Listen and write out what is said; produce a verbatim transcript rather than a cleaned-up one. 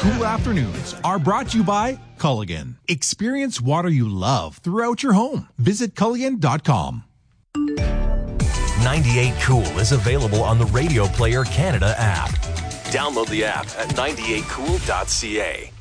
cool afternoons are brought to you by Culligan. Experience water you love throughout your home. Visit Culligan dot com. ninety-eight Cool is available on the Radio Player Canada app. Download the app at ninety-eight cool dot c a.